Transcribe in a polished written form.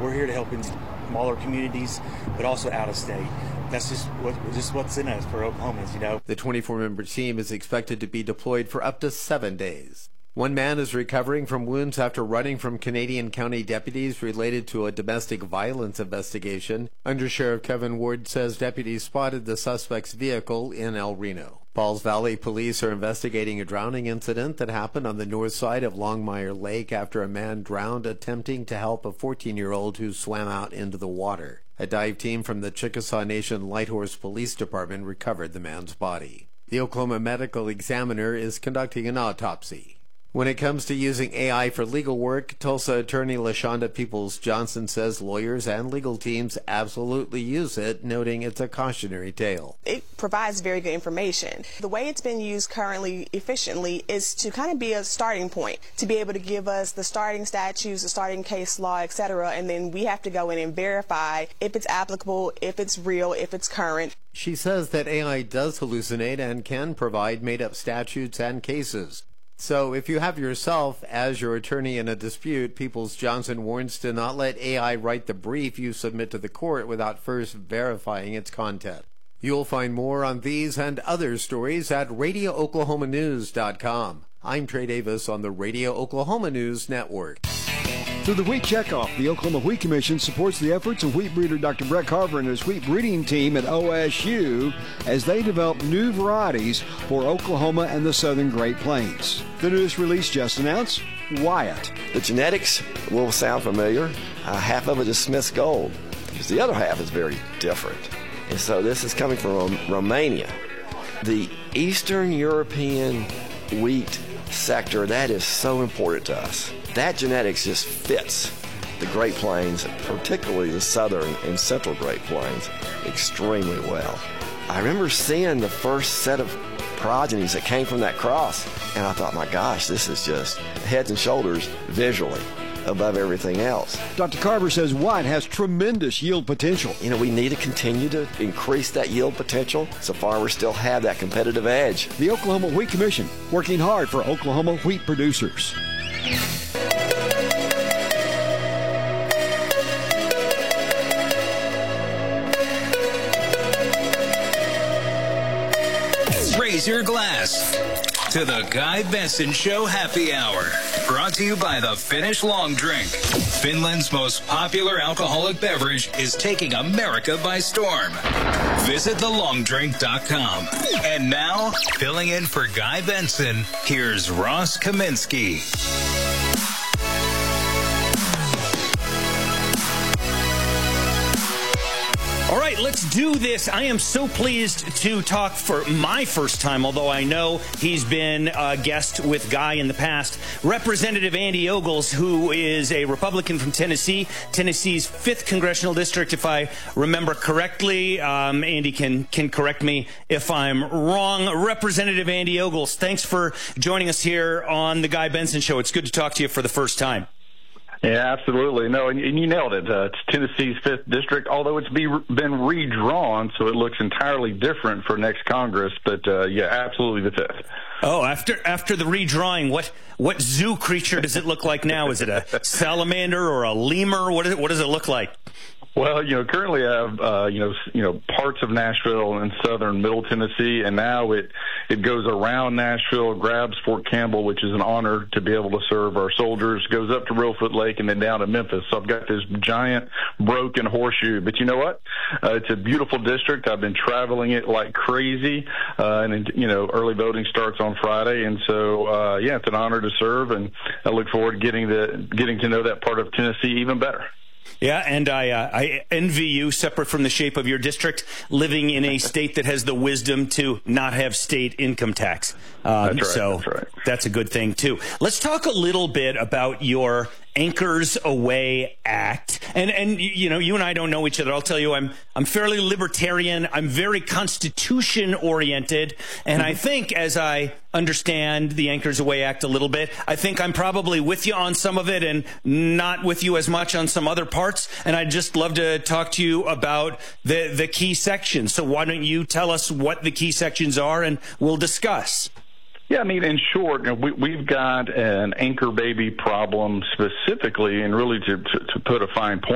we're here to help in smaller communities, but also out of state. That's just what's in us for Oklahomans, you know. The 24-member team is expected to be deployed for up to 7 days. One man is recovering from wounds after running from Canadian County deputies related to a domestic violence investigation. Undersheriff Kevin Ward says deputies spotted the suspect's vehicle in El Reno. Falls Valley police are investigating a drowning incident that happened on the north side of Longmire Lake after a man drowned attempting to help a 14-year-old who swam out into the water. A dive team from the Chickasaw Nation Lighthorse Police Department recovered the man's body. The Oklahoma Medical Examiner is conducting an autopsy. When it comes to using AI for legal work, Tulsa attorney LaShonda Peoples-Johnson says lawyers and legal teams absolutely use it, noting it's a cautionary tale. It provides very good information. The way it's been used currently efficiently is to kind of be a starting point, to be able to give us the starting statutes, the starting case law, etc., and then we have to go in and verify if it's applicable, if it's real, if it's current. She says that AI does hallucinate and can provide made-up statutes and cases. So if you have yourself as your attorney in a dispute, Peoples-Johnson warns to not let AI write the brief you submit to the court without first verifying its content. You'll find more on these and other stories at RadioOklahomaNews.com. I'm Trey Davis on the Radio Oklahoma News Network. Through the Wheat Checkoff, the Oklahoma Wheat Commission supports the efforts of wheat breeder Dr. Brett Carver and his wheat breeding team at OSU as they develop new varieties for Oklahoma and the southern Great Plains. The newest release just announced, Wyatt. The genetics will sound familiar. Half of it is Smith's Gold, because the other half is very different. And so this is coming from Romania. The Eastern European wheat sector, that is so important to us. That genetics just fits the Great Plains, particularly the southern and central Great Plains, extremely well. I remember seeing the first set of progenies that came from that cross, and I thought, my gosh, this is just heads and shoulders visually above everything else. Dr. Carver says Wyatt has tremendous yield potential. You know, we need to continue to increase that yield potential so farmers still have that competitive edge. The Oklahoma Wheat Commission, working hard for Oklahoma wheat producers. Raise your glass to the Guy Benson Show Happy Hour. Brought to you by the Finnish Long Drink. Finland's most popular alcoholic beverage is taking America by storm. Visit thelongdrink.com. And now, filling in for Guy Benson, here's Ross Kaminsky. All right, let's do this. I am so pleased to talk for my first time, although I know he's been a guest with Guy in the past. Representative Andy Ogles, who is a Republican from Tennessee, Tennessee's 5th congressional district, if I remember correctly. Andy can correct me if I'm wrong. Representative Andy Ogles, thanks for joining us here on the Guy Benson Show. It's good to talk to you for the first time. Yeah, absolutely. No, and you nailed it. It's Tennessee's 5th district, although it's been redrawn, so it looks entirely different for next Congress. But yeah, absolutely the 5th. Oh, after the redrawing, what zoo creature does it look like now? Is it a salamander or a lemur? What does it look like? Well, currently I have, parts of Nashville and southern Middle Tennessee, and now it goes around Nashville, grabs Fort Campbell, which is an honor to be able to serve our soldiers, goes up to Reelfoot Lake, and then down to Memphis. So I've got this giant broken horseshoe. But you know what? It's a beautiful district. I've been traveling it like crazy, and early voting starts on Friday, and so yeah, it's an honor to serve, and I look forward to getting to know that part of Tennessee even better. Yeah, and I envy you, separate from the shape of your district, living in a state that has the wisdom to not have state income tax. That's right, so that's right. That's a good thing, too. Let's talk a little bit about your Anchors Away Act. And you and I don't know each other. I'll tell you, I'm fairly libertarian. I'm very Constitution-oriented. And I think, as I understand the Anchors Away Act a little bit, I think I'm probably with you on some of it and not with you as much on some other parts. And I'd just love to talk to you about the key sections. So why don't you tell us what the key sections are, and we'll discuss. Yeah, I mean, in short, we've got an anchor baby problem specifically, and really to put a fine point